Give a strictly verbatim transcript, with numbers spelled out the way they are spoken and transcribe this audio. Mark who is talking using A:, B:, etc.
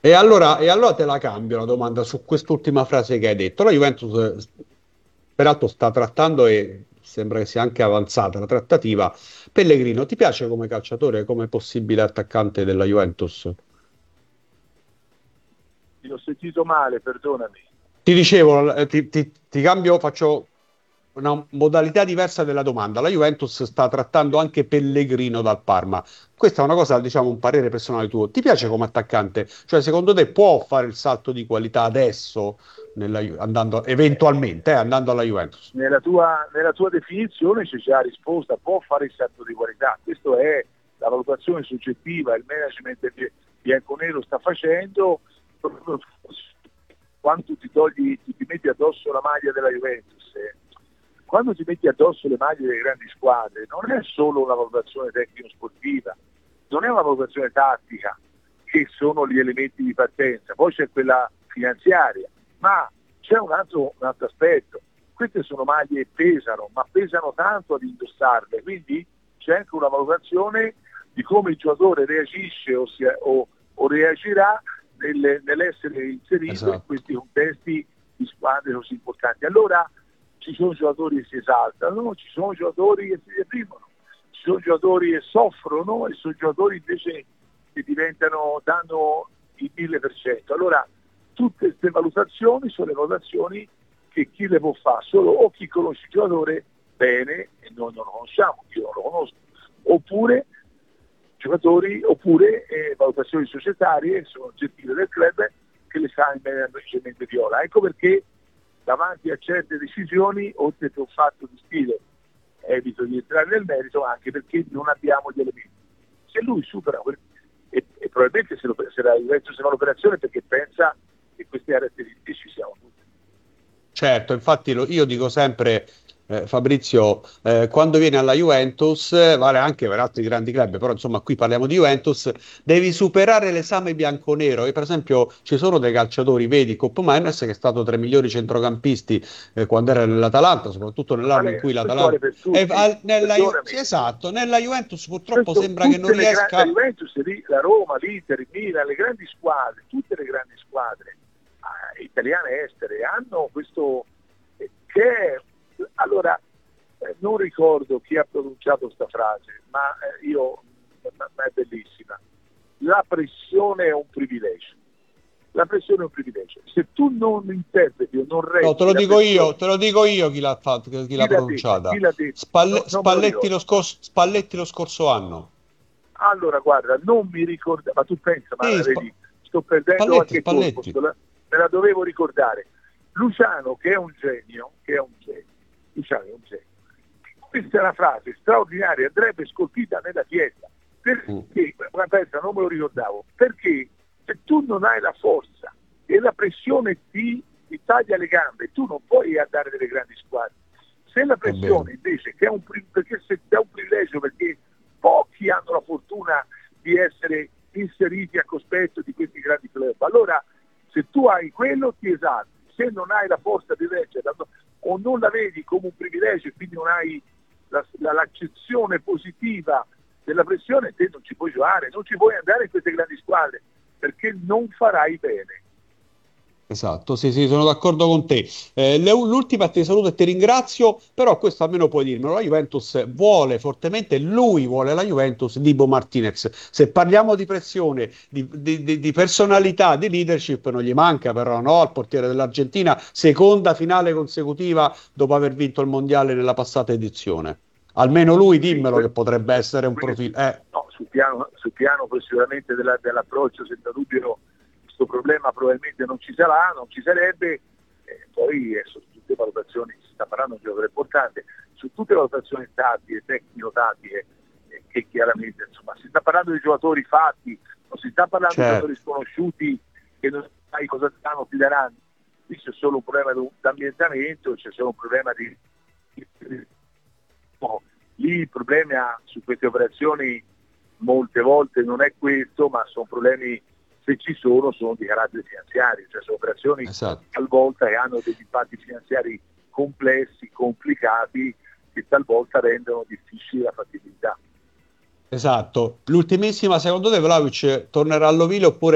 A: E allora, e allora te la cambio la domanda su quest'ultima frase che hai detto. La Juventus, eh, peraltro, sta trattando e sembra che sia anche avanzata la trattativa. Pellegrino, ti piace come calciatore, come possibile attaccante della Juventus?
B: Ti ho sentito male, perdonami.
A: Ti dicevo, eh, ti, ti- ti cambio, faccio una modalità diversa della domanda. La Juventus sta trattando anche Pellegrino dal Parma. Questa è una cosa, diciamo, un parere personale tuo. Ti piace come attaccante? Cioè, secondo te può fare il salto di qualità adesso, nella Ju- andando, eventualmente, eh, andando alla Juventus?
B: Nella tua, nella tua definizione c'è già la risposta, può fare il salto di qualità. Questa è la valutazione soggettiva, il management che bianconero sta facendo. Quando ti togli, ti, ti metti addosso la maglia della Juventus, eh, quando ti metti addosso le maglie delle grandi squadre, non è solo una valutazione tecnico-sportiva, non è una valutazione tattica, che sono gli elementi di partenza, poi c'è quella finanziaria, ma c'è un altro, un altro aspetto. Queste sono maglie che pesano, ma pesano tanto ad indossarle, quindi c'è anche una valutazione di come il giocatore reagisce o, si, o, o reagirà nel, nell'essere inserito in
A: Esatto.
B: questi contesti di squadre così importanti. Allora ci sono giocatori che si esaltano, ci sono giocatori che si deprimono, ci sono giocatori che soffrono e sono giocatori invece che diventano, danno il mille per cento. Allora tutte queste valutazioni sono le valutazioni che chi le può fare solo o chi conosce il giocatore bene e noi non lo conosciamo, io non lo conosco, oppure giocatori, oppure eh, valutazioni societarie, sono oggettive del club che le sa in maniera leggermente viola. Ecco perché davanti a certe decisioni, oltre che un fatto di stile, evito di entrare nel merito, anche perché non abbiamo gli elementi. Se lui supera quel, e, e probabilmente se, lo, se la Juventus fa l'operazione perché pensa che queste caratteristiche ci siano tutte.
A: Certo, infatti lo- io dico sempre, eh, Fabrizio, eh, quando vieni alla Juventus, eh, vale anche per altri grandi club, però insomma qui parliamo di Juventus, devi superare l'esame bianconero. E per esempio ci sono dei calciatori, vedi Kopp Meiners che è stato tra i migliori centrocampisti eh, quando era nell'Atalanta, soprattutto
B: Ma
A: nell'anno in
B: lei,
A: cui
B: questo vale
A: l'Atalanta...
B: per
A: E
B: tutti,
A: al- nella Ju- sì,
B: perdonami.
A: esatto, nella Juventus purtroppo
B: Questo,
A: sembra che non
B: tutte le grandi, la
A: riesca...
B: Juventus, la Roma, l'Inter, il Milan, le grandi squadre, tutte le grandi squadre eh, italiane e estere hanno questo eh, che è, allora eh, non ricordo chi ha pronunciato questa frase, ma eh, io ma, ma è bellissima. La pressione è un privilegio. La pressione è un privilegio. Se tu non interpreti o non
A: No, te
B: reggi
A: lo
B: la
A: dico
B: pressione,
A: io, te lo dico io chi l'ha fatto, chi
B: chi
A: l'ha
B: l'ha detto? Chi
A: pronunciata.
B: l'ha detto? No,
A: Spalle-
B: non me lo
A: Spalletti, lo
B: ricordo.
A: scor- Spalletti lo scorso anno.
B: Allora, guarda, non mi ricordo, ma tu pensa, ma
A: Sì, Spa-
B: vedi, sto perdendo
A: Spalletti,
B: qualche colpo,
A: Spalletti.
B: sto la- me la dovevo ricordare. Luciano, che è un genio, che è un genio, Luciano è un genio. Questa è una frase straordinaria, andrebbe scolpita nella testa.
A: Mm.
B: Perché, ma pensa, non me lo ricordavo, perché se tu non hai la forza e la pressione ti, ti taglia le gambe, tu non puoi andare delle grandi squadre. Se la
A: È vero.
B: pressione invece, che è un, pri- perché se è un privilegio, perché pochi hanno la fortuna di essere inseriti a cospetto di questi grandi club, allora se tu hai quello ti esalti, se non hai la forza di reggere o non la vedi come un privilegio e quindi non hai la, la, l'accezione positiva della pressione, te non ci puoi giocare, non ci puoi andare in queste grandi squadre perché non farai bene.
A: Esatto, sì, sì, sono d'accordo con te. Eh, le- l'ultima ti saluto e ti ringrazio, però questo almeno puoi dirmelo. La Juventus vuole fortemente, lui vuole la Juventus di Bo Martinez. Se parliamo di pressione, di, di- di- di personalità, di leadership, non gli manca però, no? Al portiere dell'Argentina, seconda finale consecutiva dopo aver vinto il mondiale nella passata edizione. Almeno lui,
B: Sì,
A: dimmelo che
B: que-
A: potrebbe essere un
B: que-
A: profilo. Eh,
B: no, sul piano, sul piano poi sicuramente della, dell'approccio, senza dubbio questo problema probabilmente non ci sarà, non ci sarebbe, eh, poi eh, su tutte le valutazioni, si sta parlando di un giocatore importante, su tutte le valutazioni tattiche, tecnico-tattiche, eh, che chiaramente insomma si sta parlando di giocatori fatti, non si sta parlando di giocatori
A: certo,
B: sconosciuti che non sai cosa danno, ti daranno. Qui c'è solo un problema di ambientamento, c'è solo un problema di... No, lì il problema su queste operazioni molte volte non è questo, ma sono problemi, se ci sono, sono di carattere finanziario, cioè sono operazioni
A: esatto.
B: talvolta che hanno degli impatti finanziari complessi, complicati, che talvolta rendono difficile la fattibilità.
A: Esatto. L'ultimissima, secondo te, Vlahovic tornerà all'ovile oppure